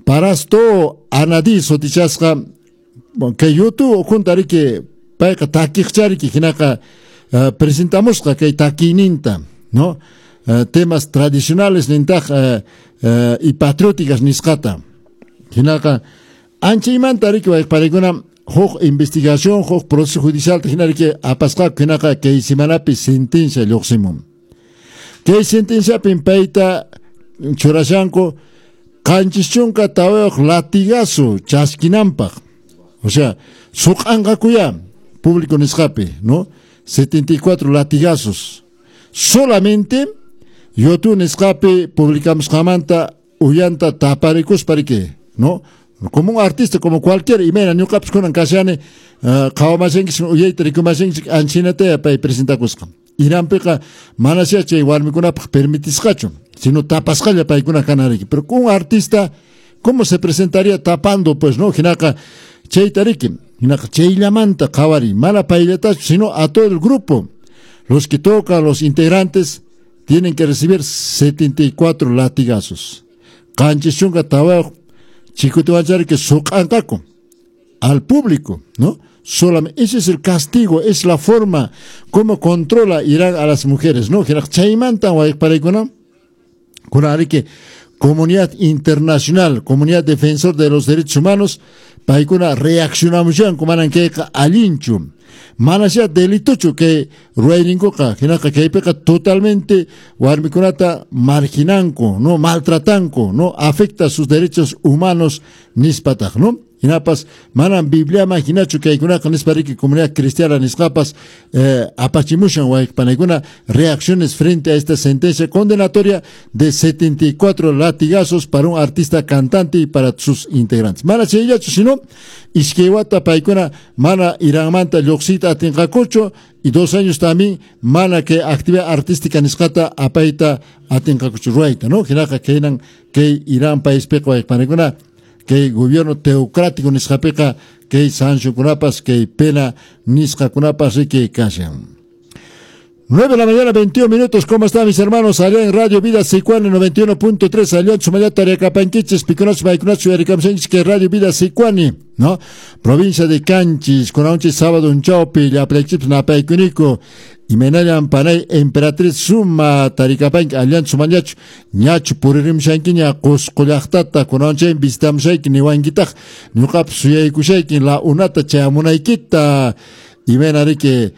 Parasto anadi sotichasqa que YouTube juntari que payqa takiqchari que hinaka presentamusqa kay takininta, ¿no? Temas tradicionales nintaq y patrióticas nisqata. Hinaka ancha imanta riki paykuna huk investigación, huk proceso judicial hinari que apasqa hinaka kay semanapi sentencia lluqsimun. Kay sentencia payta churashanku kanchischunka tawayuq latigazo chaskinanpaq. O sea, suqanqakuya público nisqapi, ¿no? 74 latigazos. Solamente YouTube nisqapi publicamos jamanta uyanta taparikus para qué, ¿no? Como un artista, como cualquier, y mira, no caps con ancasiane, kawamasengs, uyayta rikumasengs, anchinate pay presentakusqa. Irampiqa manasia chay warmikunapaq permitisqachu, sino tapasqalla paykuna kanariki. Pero con un artista, ¿cómo se presentaría tapando, pues, no? Hinaka chaytariki, hinaka chaylamanta qawari, mana paylatachu, sino a todo el grupo. Los que tocan, los integrantes, tienen que recibir 74 latigazos. Kanchichunga tawaq, chikutuachari que suqanqaku al público, ¿no? Solamente ese es el castigo, es la forma como controla Irán a las mujeres, ¿no? Chaymanta paraykuna kunari que comunidad internacional, comunidad defensor de los derechos humanos, paykuna reaccionamos ya como que alinchu. Manasya delituchu que ruayninkuqa hinaka kaypiqa totalmente warmikunata marginanku, no maltratanku, no afecta sus derechos humanos nispataq, no? Hinapas manan Biblia hinachu kaykunaqa nispariki comunidad cristiana nisqapas apachimushan waypanaykuna reacciones frente a esta sentencia condenatoria de 74 latigazos para un artista cantante y para sus integrantes. Mana cheyachu sino iskewata paykuna mana iranmanta lluqsita atinqakuchu y 2 años también mana que actividad artística nisqata apaita atinqakuchu ruayta, no? Hinaqa kaynan kay Irán país peqa waypanaykuna que gobierno teocrático nisqapiqa que Sancho kunapas que pena nisqa kunapas riki kashan. 9 de la mañana, 21 minutos. ¿Cómo están mis hermanos? Allá en Radio Vida Sicuani 91.3, allá en Sumayata, Arecapanquiches, Piconacho, Maicunacho, Arecamsenchis, que Radio Vida Sicuani, ¿no? Provincia de Canchis, Conaunchi, Sábado, Unchaupi, La Plechips, Napaicunico, y Menayan Panay, Emperatriz Suma, Taricapank, allá en Sumayacho, Ñacho, Puririm Shankinya, Coscoyachtata, Conaunchi, Vistam Shaikin, Niwanguitaj, Nukap, Suyaikushakin, La Unata, Chamunaikita, y Menarique,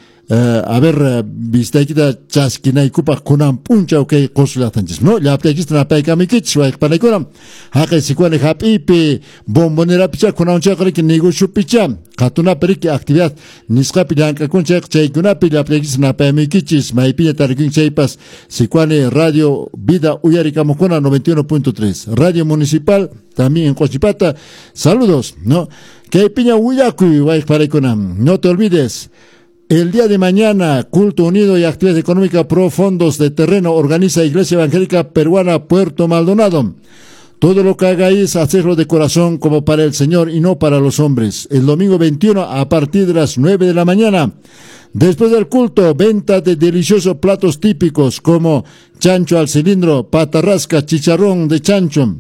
a ver, vistaikita chaskinaykupa kunan puncha okay qosulaqtanchis, no? Llaptaykista napaykamikich wayqpanaykunam haqay Sicuani hapipi bombonerapicha kunanchaqriki negociopicha qatunapiriki actividad nisqapi llank'akunchaq chaykunapi llaptaykista napaymikichis maypiña tarikunchaypas Sicuani Radio Vida Uyarikamukuna 91.3 Radio Municipal también en Cochipata. Saludos, ¿no? Kaypiña willakuy wayqpanaykunam, no te olvides. El día de mañana, culto unido y actividad económica pro fondos de terreno organiza Iglesia Evangélica Peruana Puerto Maldonado. Todo lo que haga es hacerlo de corazón como para el Señor y no para los hombres. El domingo 21 a partir de las 9 de la mañana. Después del culto, venta de deliciosos platos típicos como chancho al cilindro, patarrasca, chicharrón de chancho,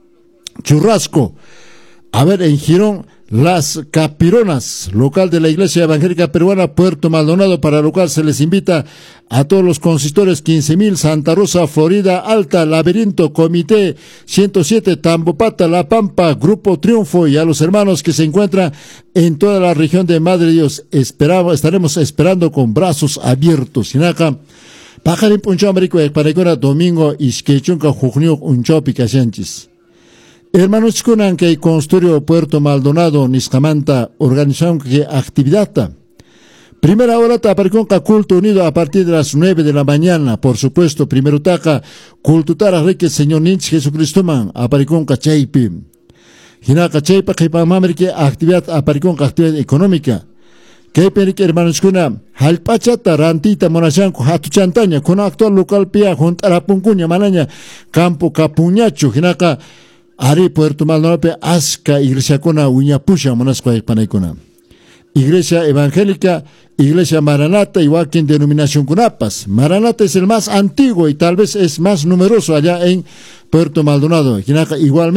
churrasco. A ver, en Girón, Las Capironas, local de la Iglesia Evangélica Peruana Puerto Maldonado, para lo cual se les invita a todos los consistores 15.000, Santa Rosa, Florida Alta, Laberinto, Comité 107, Tambopata, La Pampa, Grupo Triunfo y a los hermanos que se encuentran en toda la región de Madre Dios. Estaremos esperando con brazos abiertos. Sinaka, Pajarín Punchambrico, Paregora, domingo, Isquechunca, Jujniuk, Unchopi, Casanchis. Hermanos kunan que construyó Puerto Maldonado, Niscamanta, organización que actividad. Primera hora taparconca culto unido a partir de las 9 de la mañana. Por supuesto, primero taca cultutara reque Señor Ninch Jesucristo man, apariconca chaypi. Hinaka chaypa que actividad apariconca actividad económica. Kayperik hermanos kuna halpachata rantita monashanku hatu chantaña kuna actual local pia juntarapuncuña manaña campo capuñacho hinaka Ari Puerto Maldonado aska iglesia kuna uñapusha monasco panaykuna. Iglesia Evangélica, Iglesia Maranata, igual que en denominación Cunapas. Maranata es el más antiguo y tal vez es más numeroso allá en Puerto Maldonado. Igualmente